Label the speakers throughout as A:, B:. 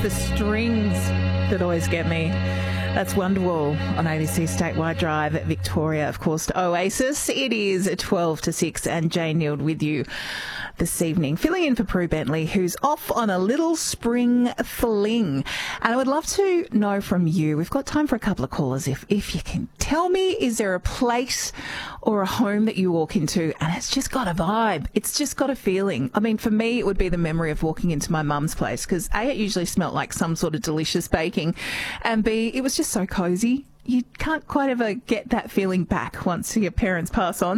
A: the strings that always get me. That's Wonderwall on ABC Statewide Drive at Victoria, of course, to Oasis. It is 12 to 6 and Jane Nield with you this evening, filling in for Prue Bentley, who's off on a little spring fling. And I would love to know from you, we've got time for a couple of callers, if you can tell me, is there a place or a home that you walk into and it's just got a vibe, it's just got a feeling? I mean, for me, it would be the memory of walking into my mum's place, because A, it usually smelt like some sort of delicious baking, and B, it was just so cosy. You can't quite ever get that feeling back once your parents pass on.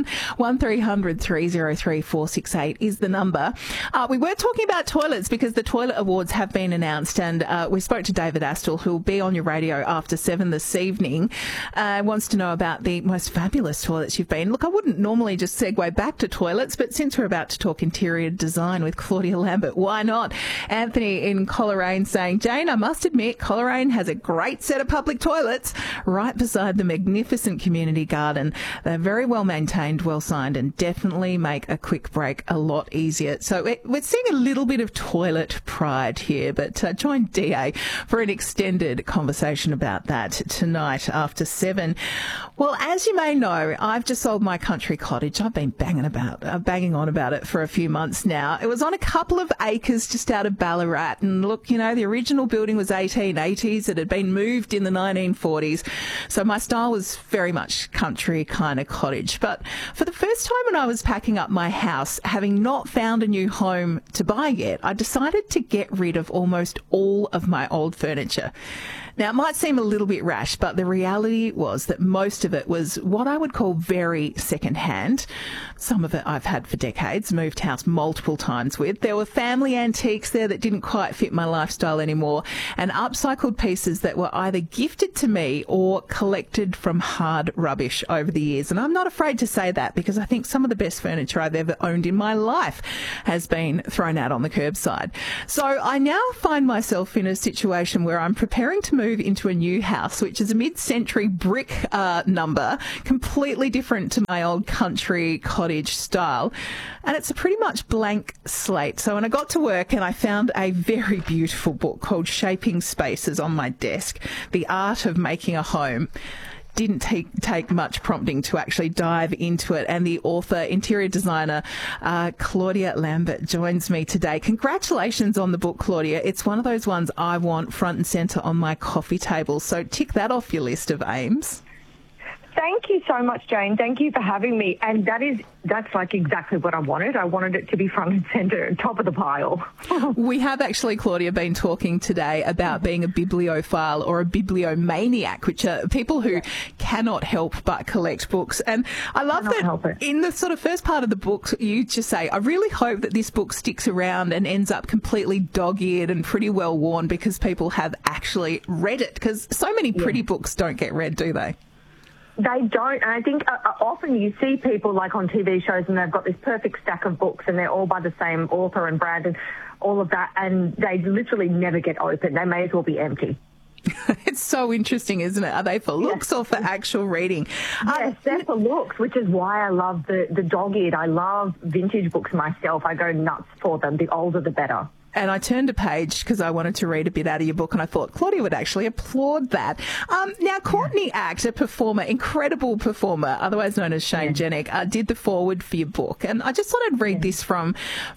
A: 1300 303 468 is the number. We were talking about toilets because the toilet awards have been announced, and we spoke to David Astle, who will be on your radio after 7 this evening. Wants to know about the most fabulous toilets you've been. Look, I wouldn't normally just segue back to toilets, but since we're about to talk interior design with Claudia Lambert, why not? Anthony in Coleraine saying, Jane, I must admit, Coleraine has a great set of public toilets right beside the magnificent community garden. They're very well maintained, well signed, and definitely make a quick break a lot easier. So we're seeing a little bit of toilet pride here, but join DA for an extended conversation about that tonight after 7. Well, as you may know, I've just sold my country cottage. I've been banging on about it for a few months now. It was on a couple of acres just out of Ballarat, and look, you know, the original building was 1880s. It had been moved in the 1940s. So my style was very much country kind of cottage. But for the first time when I was packing up my house, having not found a new home to buy yet, I decided to get rid of almost all of my old furniture. Now, it might seem a little bit rash, but the reality was that most of it was what I would call very second-hand. Some of it I've had for decades, moved house multiple times with. There were family antiques there that didn't quite fit my lifestyle anymore, and upcycled pieces that were either gifted to me or collected from hard rubbish over the years. And I'm not afraid to say that, because I think some of the best furniture I've ever owned in my life has been thrown out on the curbside. So I now find myself in a situation where I'm preparing to move into a new house, which is a mid-century brick number, completely different to my old country cottage style. And it's a pretty much blank slate. So when I got to work and I found a very beautiful book called Shaping Spaces on my desk, The Art of Making a Home, didn't take much prompting to actually dive into it. And the author, interior designer, Claudia Lambert, joins me today. Congratulations on the book, Claudia. It's one of those ones I want front and centre on my coffee table. So tick that off your list of aims.
B: Thank you so much, Jane. Thank you for having me. And that's like exactly what I wanted. I wanted it to be front and centre, top of the pile.
A: We have actually, Claudia, been talking today about being a bibliophile or a bibliomaniac, which are people who cannot help but collect books. And I love that in the sort of first part of the book, you just say, I really hope that this book sticks around and ends up completely dog-eared and pretty well worn because people have actually read it. Because so many pretty books don't get read, do they?
B: They don't, and I think often you see people like on TV shows and they've got this perfect stack of books and they're all by the same author and brand and all of that, and they literally never get opened. They may as well be empty.
A: It's so interesting, isn't it? Are they for looks or for actual reading?
B: Yes, they're for looks, which is why I love the dog-eared. I love vintage books myself. I go nuts for them. The older, the better.
A: And I turned a page because I wanted to read a bit out of your book, and I thought Claudia would actually applaud that. Now, Courtney Act, a performer, incredible performer, otherwise known as Shane Jenek, did the foreword for your book. And I just thought I'd read this from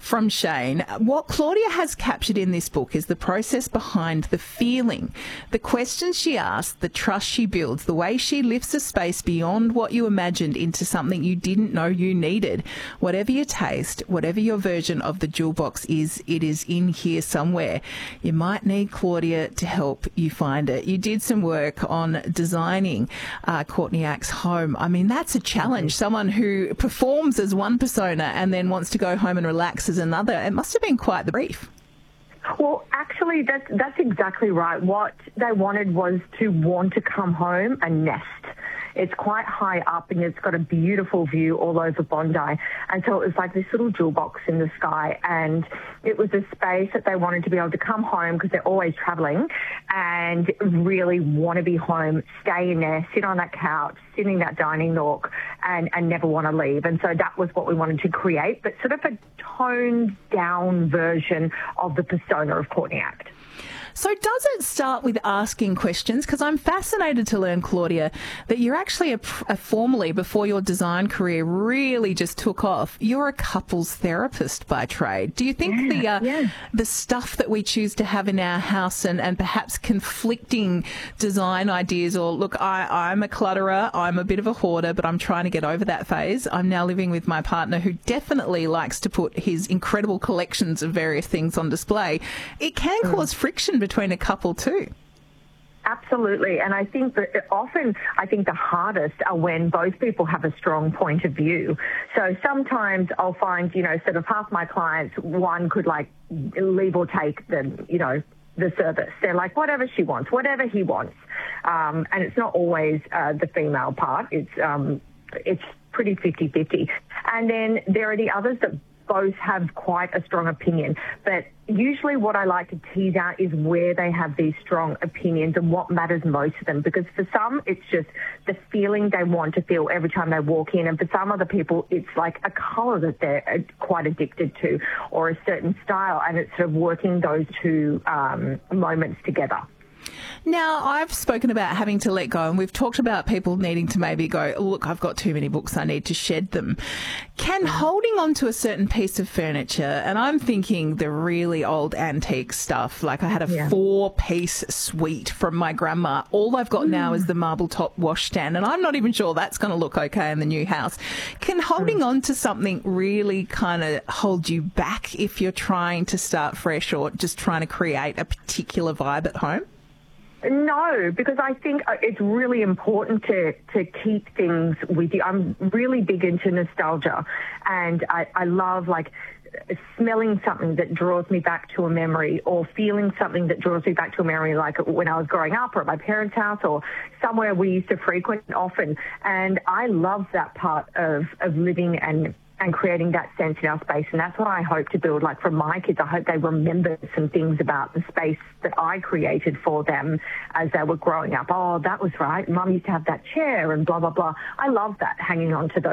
A: Shane. What Claudia has captured in this book is the process behind the feeling, the questions she asks, the trust she builds, the way she lifts a space beyond what you imagined into something you didn't know you needed. Whatever your taste, whatever your version of the jewel box is, it is in here somewhere. You might need Claudia to help you find it. You did some work on designing Courtney Act's home. I mean, that's a challenge. Someone who performs as one persona and then wants to go home and relax as another. It must have been quite the brief.
B: Well, actually, that's exactly right. What they wanted was to want to come home and nest. It's quite high up and it's got a beautiful view all over Bondi. And so it was like this little jewel box in the sky, and it was a space that they wanted to be able to come home because they're always travelling and really want to be home, stay in there, sit on that couch, sit in that dining nook and never want to leave. And so that was what we wanted to create, but sort of a toned down version of the persona of Courtney Act.
A: So does it start with asking questions? Because I'm fascinated to learn, Claudia, that you're actually formally, before your design career really just took off, you're a couples therapist by trade. Do you think the stuff that we choose to have in our house and perhaps conflicting design ideas, or look, I'm a clutterer, I'm a bit of a hoarder, but I'm trying to get over that phase. I'm now living with my partner who definitely likes to put his incredible collections of various things on display. It can cause friction between a couple too.
B: Absolutely. And I think that often, the hardest are when both people have a strong point of view. So sometimes I'll find, sort of half my clients, one could leave or take the service. They're like, whatever she wants, whatever he wants. And it's not always the female part. It's pretty 50-50. And then there are the others that both have quite a strong opinion. But usually what I like to tease out is where they have these strong opinions and what matters most to them. Because for some, it's just the feeling they want to feel every time they walk in. And for some other people, it's like a colour that they're quite addicted to, or a certain style. And it's sort of working those two moments together.
A: Now, I've spoken about having to let go, and we've talked about people needing to maybe go, look, I've got too many books, I need to shed them. Can holding on to a certain piece of furniture, and I'm thinking the really old antique stuff, like I had a 4-piece suite from my grandma. All I've got now is the marble top washstand, and I'm not even sure that's going to look okay in the new house. Can holding on to something really kind of hold you back if you're trying to start fresh or just trying to create a particular vibe at home?
B: No, because I think it's really important to keep things with you. I'm really big into nostalgia, and I love smelling something that draws me back to a memory, or feeling something that draws me back to a memory, like when I was growing up or at my parents' house or somewhere we used to frequent often. And I love that part of living and creating that sense in our space. And that's what I hope to build. Like for my kids, I hope they remember some things about the space that I created for them as they were growing up. Oh, that was right. Mum used to have that chair and blah, blah, blah. I love that, hanging on to those